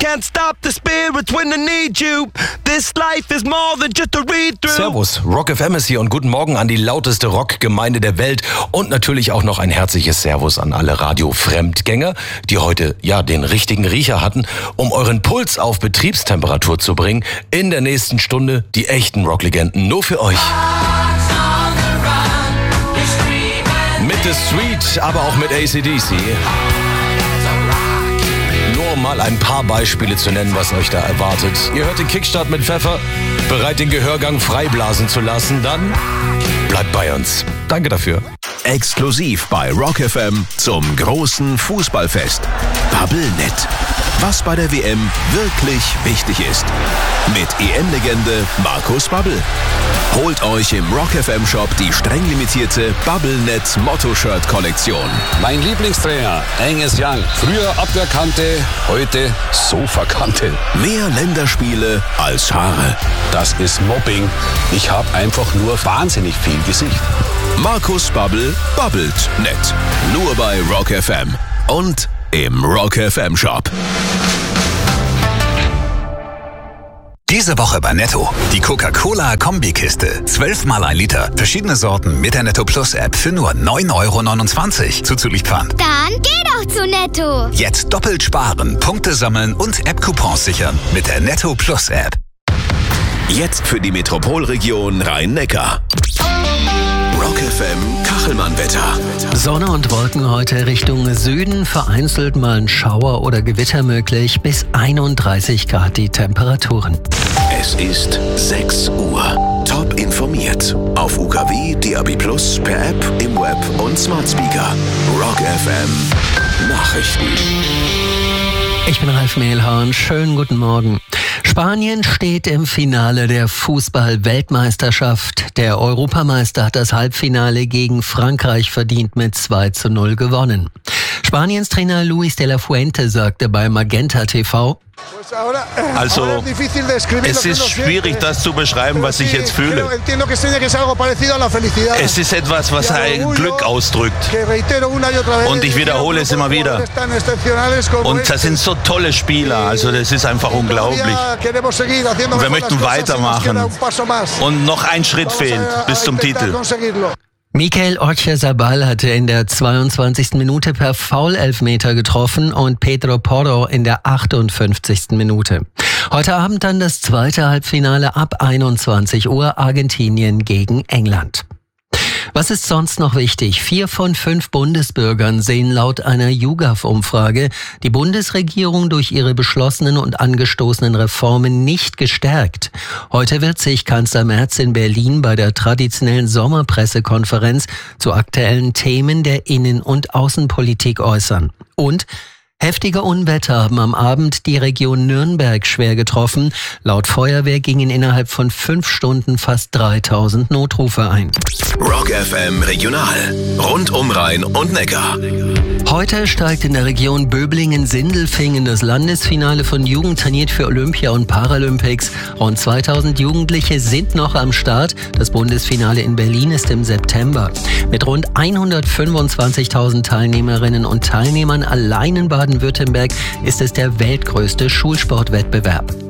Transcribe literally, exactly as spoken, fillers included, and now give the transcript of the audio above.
can't stop the spirits when I need you. This life is more than just a read-through. Servus, Rock F M ist hier und guten Morgen an die lauteste Rockgemeinde der Welt und natürlich auch noch ein herzliches Servus an alle Radio-Fremdgänger, die heute ja den richtigen Riecher hatten, um euren Puls auf Betriebstemperatur zu bringen. In der nächsten Stunde die echten Rocklegenden nur für euch. Mit The Street, aber auch mit A C D C. Nur um mal ein paar Beispiele zu nennen, was euch da erwartet. Ihr hört den Kickstart mit Pfeffer, bereit den Gehörgang freiblasen zu lassen, dann bleibt bei uns. Danke dafür. Exklusiv bei Rock F M zum großen Fußballfest. Bubblenet. Was bei der W M wirklich wichtig ist. Mit E M-Legende Markus Babbel. Holt euch im Rock F M Shop die streng limitierte Bubblenet Motto-Shirt-Kollektion. Mein Lieblingstrainer, Angus Young. Früher Abwehrkante, heute Sofakante. Mehr Länderspiele als Haare. Das ist Mobbing. Ich habe einfach nur wahnsinnig viel Gesicht. Markus Babbel babbelt nett. Nur bei Rock F M. Und im Rock F M Shop. Diese Woche bei Netto. Die Coca-Cola-Kombikiste. Zwölfmal ein Liter. Verschiedene Sorten mit der Netto Plus App für nur neun Euro neunundzwanzig. Zuzüglich Pfand. Dann geh doch zu Netto. Jetzt doppelt sparen, Punkte sammeln und App-Coupons sichern mit der Netto Plus App. Jetzt für die Metropolregion Rhein-Neckar. Rock F M Kachelmann-Wetter. Sonne und Wolken heute Richtung Süden, vereinzelt mal ein Schauer oder Gewitter möglich, bis einunddreißig Grad die Temperaturen. Es ist sechs Uhr. Top informiert. Auf U K W, D A B Plus, per App, im Web und Smart Speaker. Rock F M Nachrichten. Ich bin Ralf Mehlhorn, schönen guten Morgen. Spanien steht im Finale der Fußball-Weltmeisterschaft. Der Europameister hat das Halbfinale gegen Frankreich verdient mit zwei zu null gewonnen. Spaniens Trainer Luis de la Fuente sagte bei Magenta T V: Also, es ist schwierig, das zu beschreiben, was ich jetzt fühle. Es ist etwas, was ein Glück ausdrückt. Und ich wiederhole es immer wieder. Und das sind so tolle Spieler, also das ist einfach unglaublich. Und wir möchten weitermachen. Und noch ein Schritt fehlt bis zum Titel. Mikel Oyarzabal hatte in der zweiundzwanzigsten Minute per Foul-Elfmeter getroffen und Pedro Porro in der achtundfünfzigsten Minute. Heute Abend dann das zweite Halbfinale ab einundzwanzig Uhr, Argentinien gegen England. Was ist sonst noch wichtig? Vier von fünf Bundesbürgern sehen laut einer YouGov-Umfrage die Bundesregierung durch ihre beschlossenen und angestoßenen Reformen nicht gestärkt. Heute wird sich Kanzler Merz in Berlin bei der traditionellen Sommerpressekonferenz zu aktuellen Themen der Innen- und Außenpolitik äußern. Und heftige Unwetter haben am Abend die Region Nürnberg schwer getroffen. Laut Feuerwehr gingen innerhalb von fünf Stunden fast dreitausend Notrufe ein. Rock F M Regional. Rund um Rhein und Neckar. Heute steigt in der Region Böblingen-Sindelfingen das Landesfinale von Jugend trainiert für Olympia und Paralympics. Rund zweitausend Jugendliche sind noch am Start. Das Bundesfinale in Berlin ist im September. Mit rund hundertfünfundzwanzigtausend Teilnehmerinnen und Teilnehmern allein in Baden-Württemberg ist es der weltgrößte Schulsportwettbewerb.